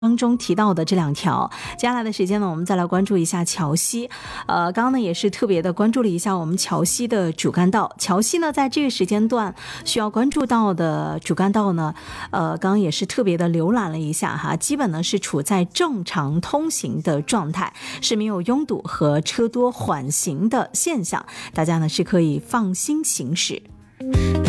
当中提到的这2条，接下来的时间呢，我们再来关注一下桥西。刚刚呢也是特别的关注了一下我们桥西的主干道。桥西呢在这个时间段需要关注到的主干道呢，刚刚也是特别的浏览了一下哈，基本呢是处在正常通行的状态，是没有拥堵和车多缓行的现象，大家呢是可以放心行驶。